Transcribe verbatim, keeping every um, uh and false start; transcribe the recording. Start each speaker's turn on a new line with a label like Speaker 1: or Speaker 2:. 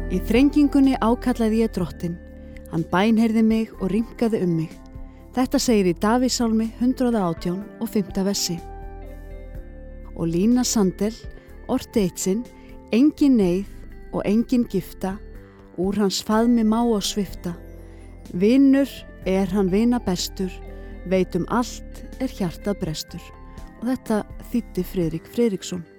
Speaker 1: Í þrengingunni ákallaði ég drottinn, hann bænheyrði mig og rýmkaði um mig. Þetta segir í Davíðssálmi hundrað og átján og fimmta versi. Og Lína Sandel orti eitt sinn, engin neyð og engin gifta, úr hans faðmi má og svifta. Vinnur er hann vina bestur, veit um allt er hjartað brestur. Og þetta þýddi Friðrik Friðriksson.